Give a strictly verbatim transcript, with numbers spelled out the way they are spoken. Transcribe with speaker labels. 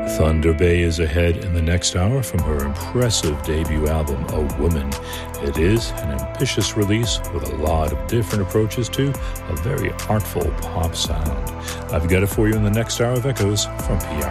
Speaker 1: Thunder Bay is ahead in the next hour from her impressive debut album, A Woman. It is an ambitious release with a lot of different approaches to a very artful pop sound. I've got it for you in the next hour of Echoes from P R.